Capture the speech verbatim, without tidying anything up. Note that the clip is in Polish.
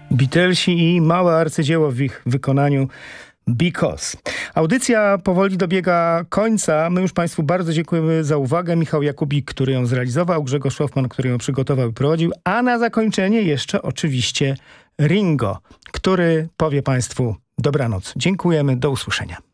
Beatlesi i małe arcydzieło w ich wykonaniu Because. Audycja powoli dobiega końca. My już Państwu bardzo dziękujemy za uwagę. Michał Jakubik, który ją zrealizował, Grzegorz Hoffman, który ją przygotował i prowadził, a na zakończenie jeszcze oczywiście Ringo, który powie Państwu dobranoc. Dziękujemy, do usłyszenia.